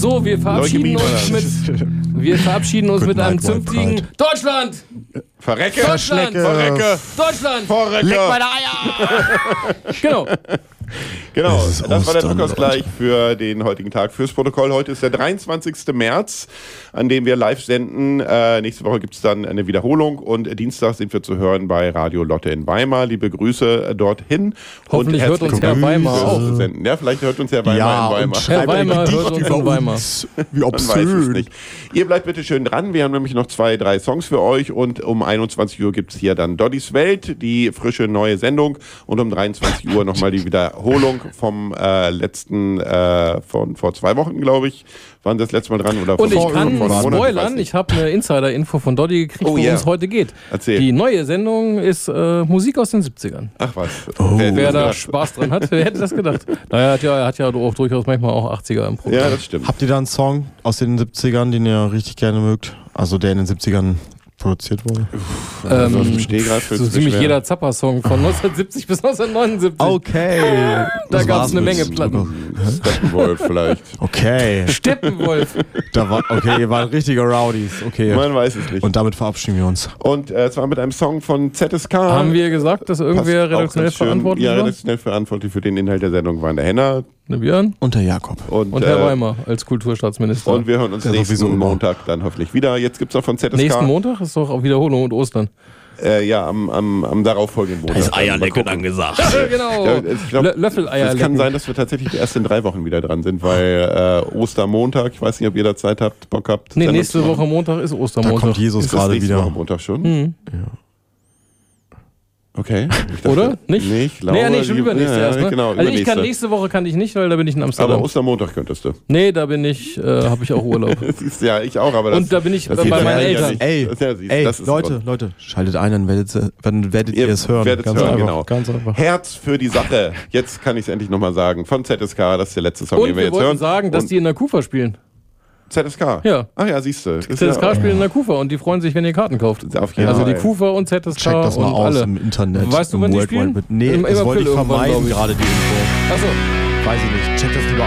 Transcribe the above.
So, wir verabschieden uns mit einem zünftigen Deutschland! Verrecke! Deutschland! Verrecke! Deutschland! Verrecke! Leck meine Eier! Genau. Genau, Es ist das war der Ostern, Druckausgleich für den heutigen Tag, fürs Protokoll. Heute ist der 23. März, an dem wir live senden. Nächste Woche gibt es dann eine Wiederholung und Dienstag sind wir zu hören bei Radio Lotte in Weimar. Liebe Grüße dorthin. Hoffentlich hört uns Herr Weimar auch. Ja, vielleicht hört uns Herr Weimar in Weimar. Herr Weimar hört uns in Weimar. Wie Man weiß es obszön. nicht. Ihr bleibt bitte schön dran. Wir haben nämlich noch 2, 3 Songs für euch und um 21 Uhr gibt es hier dann Doddys Welt, die frische neue Sendung und um 23 Uhr nochmal die Wiederholung vom letzten, von vor 2 Wochen, glaube ich, waren das letzte Mal dran. Oder Und ich kann vor einem Monat, spoilern, ich habe eine Insider-Info von Doddy gekriegt, worum es heute geht. Erzähl. Die neue Sendung ist Musik aus den 70ern. Ach was. Wer da Spaß dran hat, wer hätte das gedacht? Naja, er hat ja auch durchaus manchmal auch 80er im Programm. Ja, das stimmt. Habt ihr da einen Song aus den 70ern, den ihr richtig gerne mögt? Also der in den 70ern produziert wurde? Also aus dem Stehgreif fühlt's so mich ziemlich schwer. jeder Zappa-Song von 1970 bis 1979. Okay. Da gab es eine Menge Platten. Steppenwolf vielleicht. Okay. Steppenwolf. Okay, ihr wart richtige Rowdies. Okay. Man weiß es nicht. Und damit verabschieden wir uns. Und zwar mit einem Song von ZSK. Haben wir gesagt, dass irgendwer Passt auch redaktionell ganz schön. verantwortlich Ja, war? redaktionell verantwortlich für den Inhalt der Sendung waren der Henner Ne, Björn Und der Jakob. und und Herr Weimar als Kulturstaatsminister. Und wir hören uns Ja, nächsten sowieso immer. Montag dann hoffentlich wieder. Jetzt gibt es noch von ZSK. Nächsten Montag ist doch auch Wiederholung und Ostern. Ja, am darauffolgenden Montag. Eierlecken angesagt. Genau. Ja, ich glaub, Löffeleier Es kann lecken. sein, dass wir tatsächlich erst in 3 Wochen wieder dran sind, weil Ostermontag, ich weiß nicht, ob ihr da Zeit habt, Bock habt. Nee, Sendung nächste zu machen. Woche Montag ist Da Ostermontag. kommt Jesus Ist das gerade nächste Woche wieder. Montag schon? Mhm. Okay. Ich dachte, Oder? Nicht? Nee, ich glaube, Nee, schon übernächste erst, ne? Genau, also ich übernächste. kann nächste Woche kann ich nicht, weil da bin ich in Amsterdam. Aber Ostermontag könntest du. Nee, da bin ich, habe ich auch Urlaub. Siehst du, ja, ich auch, aber das, Und da bin ich das bei sieht meinen man ja Eltern. nicht. Ey, Das, ja, siehst, ey, das ist Leute, schaltet ein, dann werdet ihr es hören. Werdet es Ganz hören, einfach. genau. Ganz einfach. Herz für die Sache. Jetzt kann ich es endlich nochmal sagen. Von ZSK, das ist der letzte Song, Und den wir wir jetzt wollten hören. sagen, dass Und die in der Kufa spielen. ZSK? Ja. Ach ja, siehst du. ZSK spielen in der Kufa und die freuen sich, wenn ihr Karten kauft. Auf jeden Also die Fall. Kufa und ZSK Check das mal und aus alle. im Internet. Weißt du, im wann die World spielen? Wide Web. Nee, Im das wollte April ich irgendwann, vermeiden, glaub ich. gerade die Info. Achso. Weiß ich nicht. Check das lieber